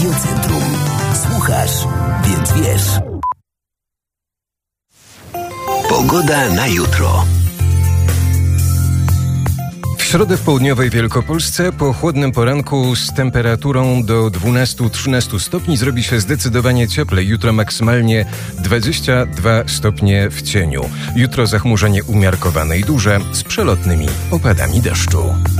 Radiocentrum. Słuchasz, więc wiesz. Pogoda na jutro. W środę w południowej Wielkopolsce po chłodnym poranku z temperaturą do 12-13 stopni zrobi się zdecydowanie cieplej. Jutro maksymalnie 22 stopnie w cieniu. Jutro zachmurzenie umiarkowane i duże z przelotnymi opadami deszczu.